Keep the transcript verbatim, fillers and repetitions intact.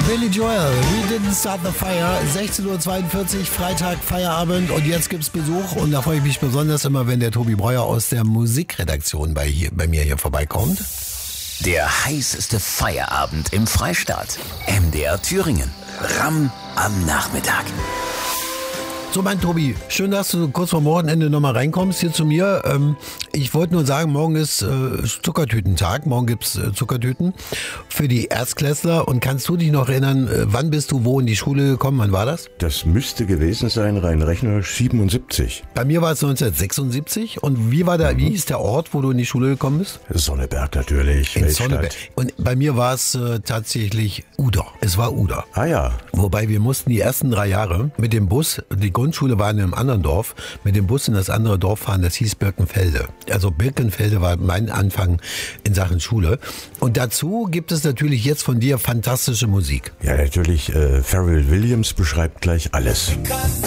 Billy Joel, We Didn't Start the Fire, sechzehn Uhr zweiundvierzig, Freitag, Feierabend und jetzt gibt's Besuch und da freue ich mich besonders immer, wenn der Tobi Breuer aus der Musikredaktion bei, hier, bei mir hier vorbeikommt. Der heißeste Feierabend im Freistaat. M D R Thüringen. Ram am Nachmittag. So, mein Tobi, schön, dass du kurz vor Wochenende nochmal reinkommst hier zu mir. Ähm, ich wollte nur sagen, morgen ist äh, Zuckertütentag. Morgen gibt's äh, Zuckertüten für die Erstklässler. Und kannst du dich noch erinnern, äh, wann bist du wo in die Schule gekommen? Wann war das? Das müsste gewesen sein, rein rechnerisch siebenundsiebzig. Bei mir war es neunzehnhundertsechsundsiebzig. Und wie war der, mhm. wie hieß der Ort, wo du in die Schule gekommen bist? Sonneberg natürlich, in Weltstadt. Sonneberg. Und bei mir war es äh, tatsächlich Uder. Es war Uder. Ah ja. Wobei wir mussten die ersten drei Jahre mit dem Bus, die Grundschule war in einem anderen Dorf, mit dem Bus in das andere Dorf fahren, das hieß Birkenfelde. Also Birkenfelde war mein Anfang in Sachen Schule. Und dazu gibt es natürlich jetzt von dir fantastische Musik. Ja, natürlich, äh, Pharrell Williams beschreibt gleich alles.